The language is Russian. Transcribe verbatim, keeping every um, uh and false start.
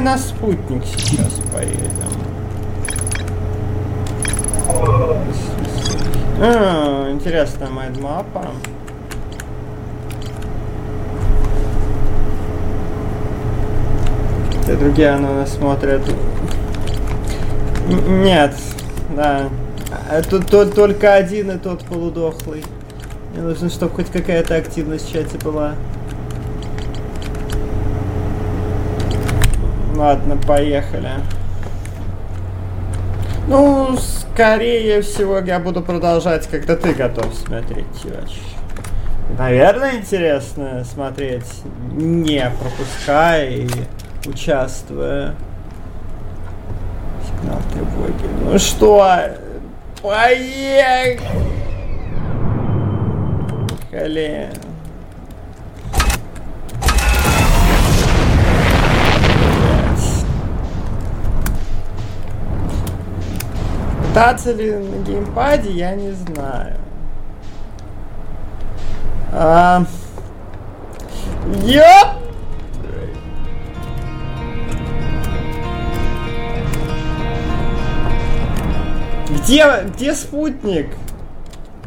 на спутник сейчас поедем. А, интересная майндмапа. Те другие оно нас смотрят. Нет, да. Тут, тут только один и тот полудохлый. Мне нужно, чтобы хоть какая-то активность в чате была. Ладно, поехали. Ну, скорее всего, я буду продолжать, когда ты готов смотреть, Тёч. Наверное, интересно смотреть, не пропуская и участвуя. Сигнал тревоги. Ну что, поехали! Пытаться ли на геймпаде, я не знаю. А... Ёп! Где, где спутник?